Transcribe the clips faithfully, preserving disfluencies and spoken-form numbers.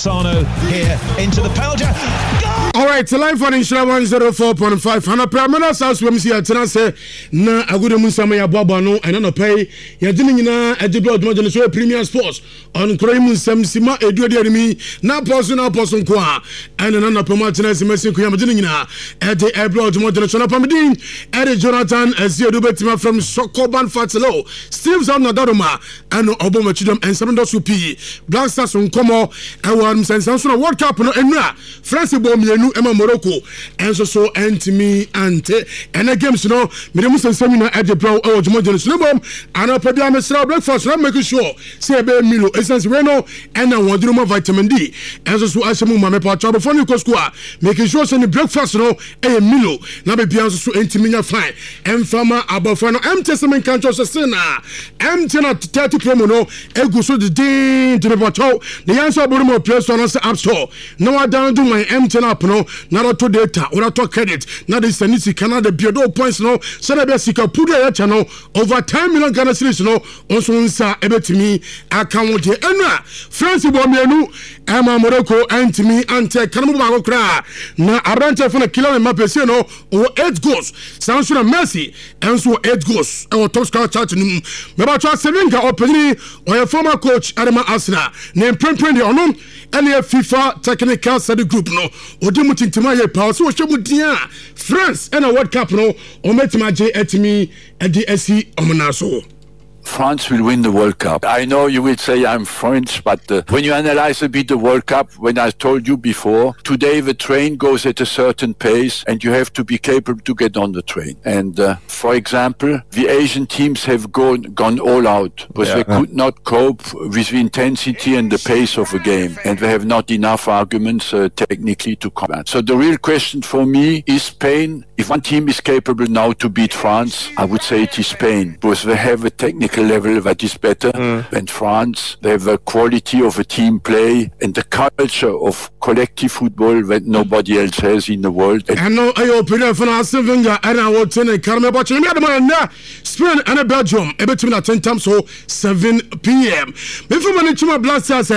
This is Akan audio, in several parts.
Asano here into the penalty. All right, so live on Inshallah one oh four point five. Hana Pramana South Wemsi Atena say na agude musama ya baba no ena no pay ya dini nyina e de blood mo de so Premier Sports on kroy musam sima edu de adimi na poso na poso nko a ena na na pama Atena sima sin ko ya mo dini nyina e de e blood mo de so na pamdin e de Jonathan Eziedu betima from Sokoban Fatelo Steve Zanadoroma eno obomo chidom ensam do so pi Black Stars nkomo e wa msensan so na World Cup no enura France bo mienu ema Morocco enso so entimi ante ena games no me dem sensemi na ede pro e ojumo jeno slebom ana pebia me sra breakfast na make sure say be milo essence we no ena woduru mo vitamin D enso so asemu ma me pa trouble for you school make sure say the breakfast no e milo na be bia enso so entimi nya fine emfama abofo no emte semen kancho so say na emte na thirty promo no egu so the din to be bottle the answer oboru mo play store no say app store no I down do my emte na no na to data or to credit na the sanity Canada biodo points no so na be sika pudu ya channel over ten million Ghana cedis no onso nsa ebetimi account de enra France bo mienu ema Morocco antimi ante kanamu ba kra na arrange for na kilo ma pese no o eight goals sanso na Messi enso eight goals e o top scorer chart ni me ba twa seven ga opini o former coach Adama Arsenal na prempren de ono ene FIFA technical study group no odi mutintima ye pa so hwemu dia France ena World Cup no o metima je etimi e D S C omunaso. France will win the World Cup. I know you will say I'm French, but uh, when you analyze a bit the World Cup, when I told you before, today the train goes at a certain pace and you have to be capable to get on the train. And uh, for example, the Asian teams have gone, gone all out because yeah. they could not cope with the intensity and the pace of the game. And they have not enough arguments uh, technically to combat. So the real question for me is Spain. If one team is capable now to beat France, I would say it is Spain because they have a technical level that is better mm. than France. They have the quality of a team play and the culture of collective football that nobody else has in the world. And now I open up for us and I will turn a camera watching me at Spain and Belgium between at ten times so seven p.m. Before my Chuma Blasters,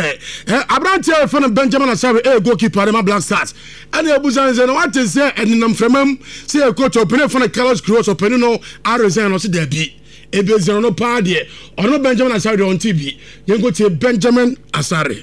I brought here from Benjamin Asawi, a goalkeeper, my Blasters. And the Abuzans and what is there and in from him, say a coach open for the Carlos Cruz or Penino, Arizona, or Debbie. Ebe zero no party or no Benjamin Asare on T V. You go to Benjamin Asare.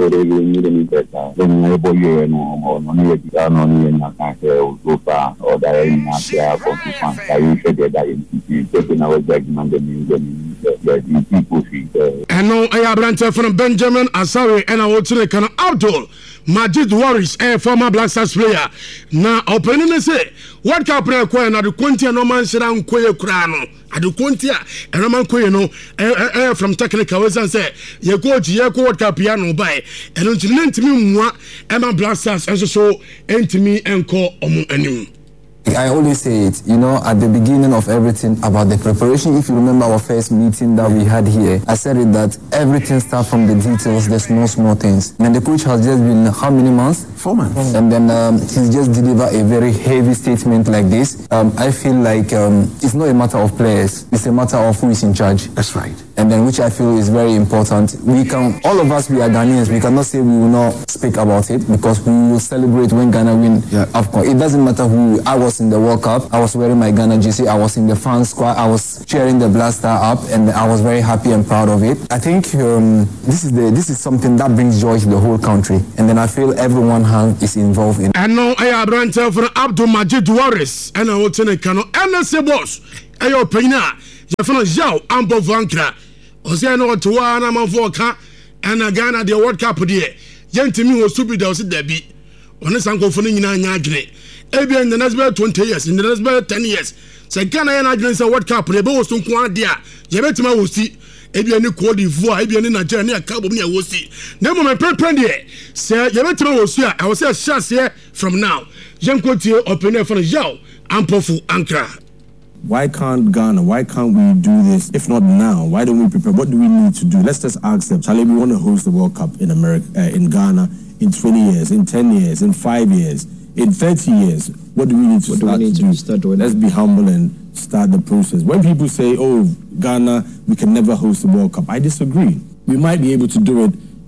And now I have ranted from Benjamin Asare and I will to the kind of Abdul Majid Waris, a former Black Stars player. Now, opening say, what can play acquire na the Quintia no man sit down Quay Crano. At the Quintia, and Roman Quay no air from technical ways and say, you go to your court piano by, and don't you lend to me what Emma Black Stars and so end to me and call on any. I always say it, you know, at the beginning of everything about the preparation. If you remember our first meeting that we had here, I said it that everything starts from the details. There's no small things. And the coach has just been how many months? Four months. And then um, he's just delivered a very heavy statement like this. Um, I feel like um, it's not a matter of players. It's a matter of who is in charge. That's right. And then which I feel is very important. We can, all of us, we are Ghanaians. We cannot say we will not speak about it because we will celebrate when Ghana win yeah. AFCON. It doesn't matter who. I was in the World Cup. I was wearing my Ghana jersey. I was in the fan squad. I was cheering the Black Star up, and I was very happy and proud of it. I think um, this is the this is something that brings joy to the whole country, and then I feel everyone is involved in. And now I have run for Abdul Majid Waris, and I will tell you, and I say, boss, I open now. You're from Zhao, Ambo Vankra. Oziano to one among Voka and a Ghana the World Cup there. Young to me was stupid, there was a debit. On this uncle for Nina. Maybe in the next about twenty years, in the next about ten years. Say Ghana and against a World Cup, the boss don't want there. Yebetima will see. Ebi any Cote d'Ivoire, ebi any Nigeria, Cabo Mia will see. No moment, prepare. Say Yebetima will see. I will say a chance here from now. Young Cotier open for the Yao, Ampofu, Ankara. Why can't Ghana, why can't we do this? If not now, why don't we prepare? What do we need to do? Let's just ask them. Charlie, we want to host the World Cup in America, uh, in Ghana, in twenty years, in ten years, in five years, in thirty years. What do we need to, what start, do we need to to do? Start doing Let's be humble and start the process. When people say, oh, Ghana, we can never host the World Cup, I disagree. We might be able to do it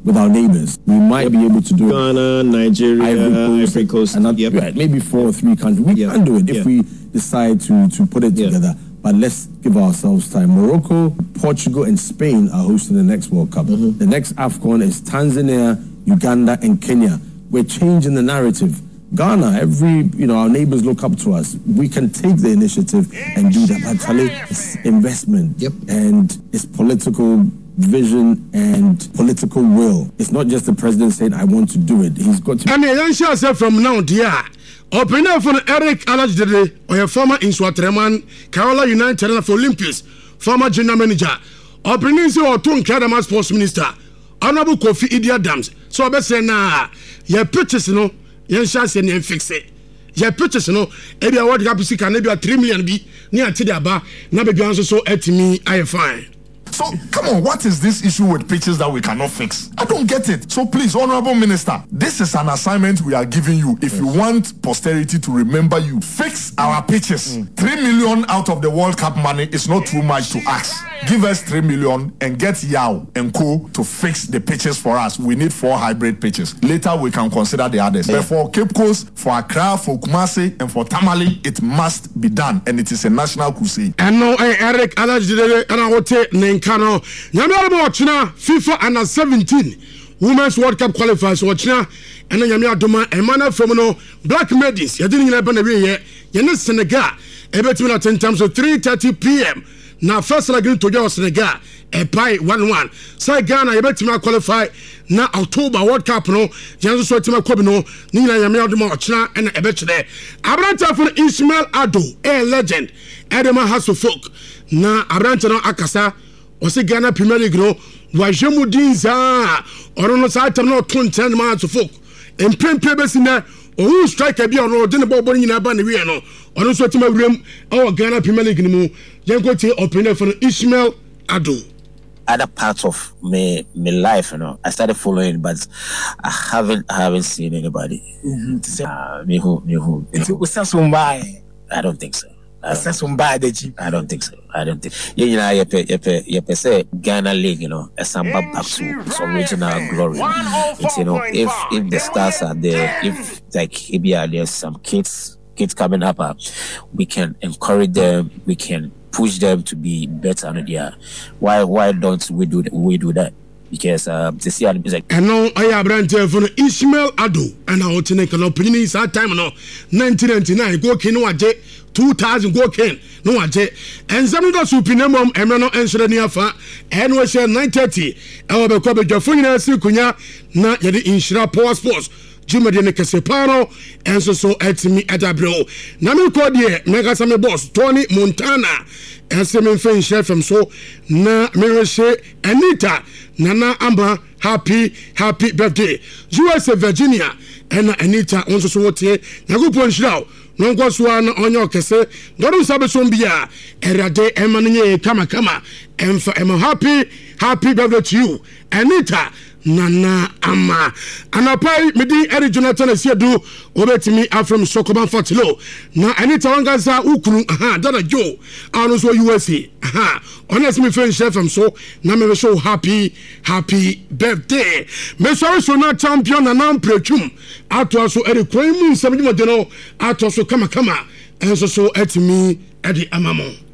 with our neighbors. We might yep. be able to do Ghana, Nigeria, Ivory Coast, Ivory Coast. And not, yep. right, maybe four or three countries. We yep. can do it if yep. we decide to, to put it yep. together. But let's give ourselves time. Morocco, Portugal, and Spain are hosting the next World Cup. Mm-hmm. The next AFCON is Tanzania, Uganda, and Kenya. We're changing the narrative. Ghana, every, you know, our neighbors look up to us. We can take the initiative and do that. But Charlie, it's investment yep. and it's political vision and political will. It's not just the president saying, I want to do it. He's got to... And the young said from now, dear, opening for Eric Alajide, or your former in Swatreman, Kerala United for Olympics, former general manager, opening or Tun Kadama sports minister, Honorable Kofi Idi Adams. So I bet say, nah, your purchase, you know, your chance and fix it. Your purchase, you know, maybe I want to have can maybe a three million be near Tidaba, now be answer so at me, I fine. So, come on, what is this issue with pitches that we cannot fix? I don't get it. So, please, Honorable Minister, this is an assignment we are giving you. If yes. you want posterity to remember you, fix our pitches. Mm. Three million out of the World Cup money is not too much to ask. Give us three million and get Yao and Co to fix the pitches for us. We need four hybrid pitches. Later, we can consider the others. Yeah. But for Cape Coast, for Accra, for Kumasi, and for Tamale, it must be done. And it is a national crusade. And now, Eric, Alajide, and I will take Kano, Yamia China, FIFA under seventeen Women's World Cup qualifiers or China, and then Yamia Doma, and Mana Femono, Black Medis, you didn't happen a year, Yanis Senegal, a ten times of three thirty p.m. Now, first again to your Senegal, a pie one one. So Ghana, you better qualify now October World Cup, no, Jansu Sotima Kobino, Nina Yamia Doma, China, and a bet there. Abranta for Ismail Ado, a legend, Adama Hasselfolk, na Abranta no Akasa. Ose Ghana Premier League no wajemu dinza oro no sa item no twenty man to folk empempe besi na o striker bi ono de ne bobo nyina ba ne wie no ono so tima wurem o Ghana Premier League ni mu yenko tie opener for Ismail Ado. Other parts of my my life, you know, I started following, but I haven't I haven't seen anybody. Mm-hmm. Uh, me who me who. I don't think so. I don't, I don't think so. I don't think. Yeah, you know, you pe, you pe, you pe say Ghana League, you know, a samba back to its original glory. It's, you know, if if the stars are there, if like maybe there's some kids kids coming up, uh, we can encourage them. We can push them to be better on the year. Why why don't we do that? We do that? Because uh, to see how like. And now I have ran for Ismail Ado, and I want to make an opinion. Is that time no nineteen ninety-nine go kino aje. two thousand go ken no aje and some of the supinamum emeno ensure ni afa and we share nine thirty e wo be ko be dwafo nyina si kunya na ye de insura power sports jumade ne kesepano enso so etimi edabro na me ko de mega same boss Tony Montana ense me fan chef from so na me reshe Anita Nana Amba happy happy birthday U S A Virginia and Anita onso so wotie na go pon shiraw no go so an onyo kese doru sabe so mbia erade emanenye kama kama emfa em happy happy birthday to you Anita Nana Ama anapai medi Eri Jonathan Asiedu obetimi afrom Sokoban Fortilo na Anita wangaza ukunu aha dada Joe anu so U S A aha honest me friend chef am so na me show happy happy birthday me so so na champion na nam prechum ato so Eri kwemu nsabimo de no ato so kama kama enso so etimi edi amamo